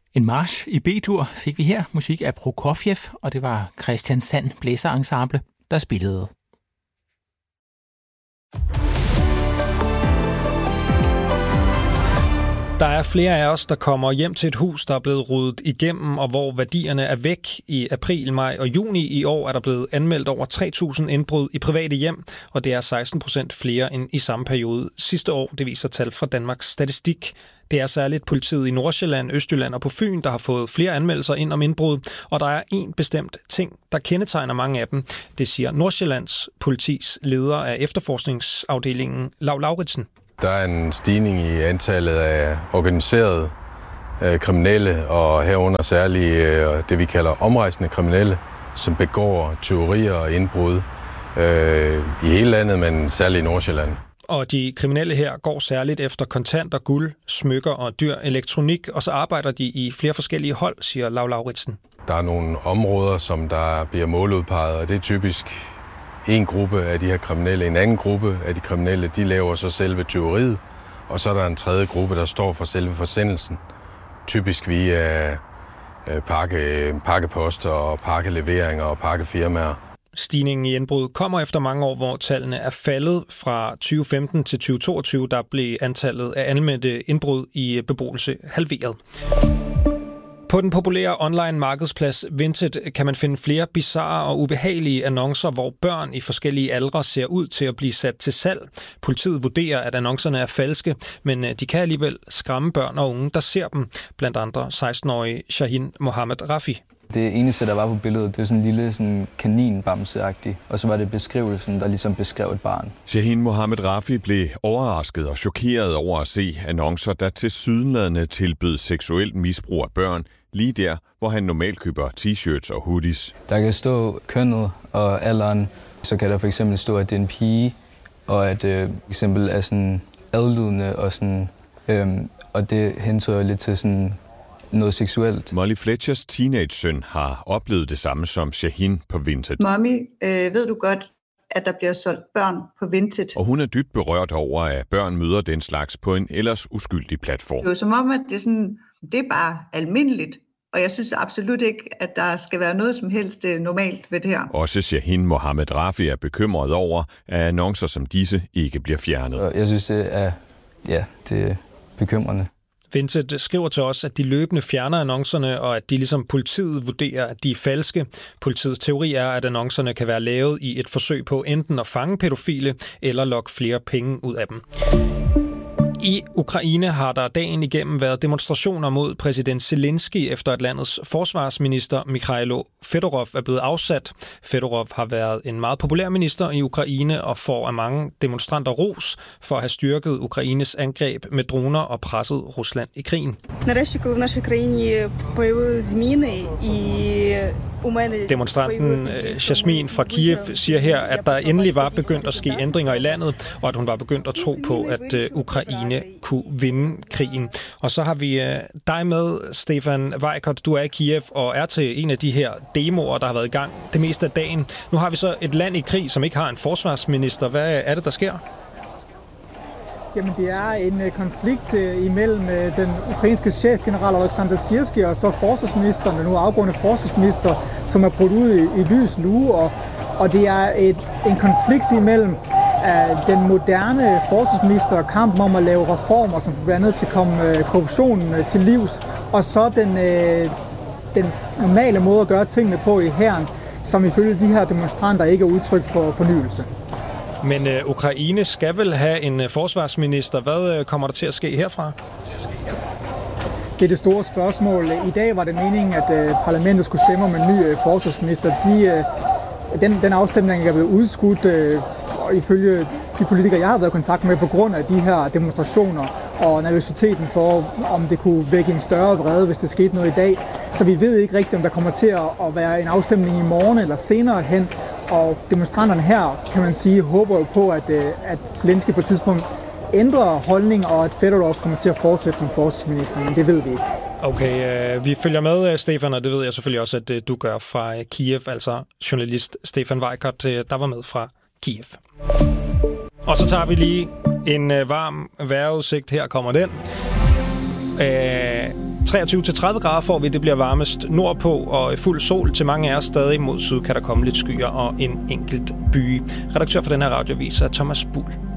En march i B-dur fik vi her. Musik af Prokofjev, og det var Christian Sand Blæserensemble, der spillede. Der er flere af os, der kommer hjem til et hus, der er blevet ryddet igennem, og hvor værdierne er væk. I april, maj og juni i år er der blevet anmeldt over 3.000 indbrud i private hjem, og det er 16% flere end i samme periode sidste år. Det viser tal fra Danmarks Statistik. Det er særligt politiet i Nordsjælland, Østjylland og på Fyn, der har fået flere anmeldelser ind om indbrud, og der er en bestemt ting, der kendetegner mange af dem. Det siger Nordsjællands politis leder af efterforskningsafdelingen, Lau Lauritsen. Der er en stigning i antallet af organiserede kriminelle, og herunder særligt det, vi kalder omrejsende kriminelle, som begår tyverier og indbrud i hele landet, men særligt i Nordsjælland. Og de kriminelle her går særligt efter kontanter, guld, smykker og dyr elektronik, og så arbejder de i flere forskellige hold, siger Lau Lauritsen. Der er nogle områder, som der bliver måludpeget, og det er typisk en gruppe af de her kriminelle. En anden gruppe af de kriminelle, de laver så selve tyveriet, og så er der en tredje gruppe, der står for selve forsendelsen. Typisk via pakkeposter og pakkeleveringer og pakkefirmaer. Stigningen i indbrud kommer efter mange år, hvor tallene er faldet. Fra 2015 til 2022, der blev antallet af anmeldte indbrud i beboelse halveret. På den populære online markedsplads Vinted kan man finde flere bizarre og ubehagelige annoncer, hvor børn i forskellige aldre ser ud til at blive sat til salg. Politiet vurderer, at annoncerne er falske, men de kan alligevel skræmme børn og unge, der ser dem. Blandt andre 16-årige Shahin Mohammed Rafi. Det eneste, der var på billedet, det var sådan en lille sådan kaninbamse-agtig, og så var det beskrivelsen, der ligesom beskrev et barn. Shahin Mohammed Rafi blev overrasket og chokeret over at se annoncer, der tilsyneladende tilbød seksuelt misbrug af børn, lige der, hvor han normalt køber t-shirts og hoodies. Der kan stå kønnet og alderen, så kan der for eksempel stå, at det er en pige, og at det eksempel er sådan adlydende, og, sådan, og det hentyder lidt til sådan noget seksuelt. Molly Fletchers teenage-søn har oplevet det samme som Shahin på Vinted. Mommy, ved du godt, at der bliver solgt børn på Vinted? Og hun er dybt berørt over, at børn møder den slags på en ellers uskyldig platform. Det er jo som om, at det er bare almindeligt, og jeg synes absolut ikke, at der skal være noget som helst normalt ved det her. Også Shahin Mohammed Rafi er bekymret over, at annoncer som disse ikke bliver fjernet. Jeg synes, det er bekymrende. Vinted skriver til os, at de løbende fjerner annoncerne, og at de ligesom politiet vurderer, at de er falske. Politiets teori er, at annoncerne kan være lavet i et forsøg på enten at fange pædofile eller lokke flere penge ud af dem. I Ukraine har der dagen igennem været demonstrationer mod præsident Zelensky, efter at landets forsvarsminister Mikhailo Fedorov er blevet afsat. Fedorov har været en meget populær minister i Ukraine og får af mange demonstranter ros for at have styrket Ukraines angreb med droner og presset Rusland i krigen. Demonstranten Jasmin fra Kiev siger her, at der endelig var begyndt at ske ændringer i landet, og at hun var begyndt at tro på, at Ukraine kunne vinde krigen. Og så har vi dig med, Stefan Weikert. Du er i Kiev og er til en af de her demoer, der har været i gang det meste af dagen. Nu har vi så et land i krig, som ikke har en forsvarsminister. Hvad er det, der sker? Jamen, det er en konflikt imellem den ukrainske chefgeneral Alexander Sirski og så forsvarsministeren, den nu afgående forsvarsminister, som er brudt ud i lys lue. Og det er en konflikt imellem den moderne forsvarsminister og kampen om at lave reformer, som blandt andet skal komme korruptionen til livs, og så den normale måde at gøre tingene på i hæren, som ifølge de her demonstranter ikke er udtryk for fornyelse. Men Ukraine skal vel have en forsvarsminister. Hvad kommer der til at ske herfra? Det er det store spørgsmål. I dag var det meningen, at parlamentet skulle stemme om en ny forsvarsminister. Den afstemning er blevet udskudt, og ifølge de politikere, jeg har været i kontakt med, på grund af de her demonstrationer og nervøsiteten for, om det kunne vække en større vrede, hvis det skete noget i dag. Så vi ved ikke rigtigt, om der kommer til at være en afstemning i morgen eller senere hen. Og demonstranterne her, kan man sige, håber jo på, at Zelensky på et tidspunkt ændrer holdning, og at Fedorov kommer til at fortsætte som forsvarsminister, men det ved vi ikke. Okay, vi følger med, Stefan, og det ved jeg selvfølgelig også, at du gør fra Kiev, altså journalist Stefan Weikert, der var med fra Kiev. Og så tager vi lige en varm vejrudsigt. Her kommer den. 23-30 grader får vi, det bliver varmest nordpå, og fuld sol til mange af os stadig. Mod syd kan der komme lidt skyer og en enkelt byge. Redaktør for den her radioavis er Thomas Buhl.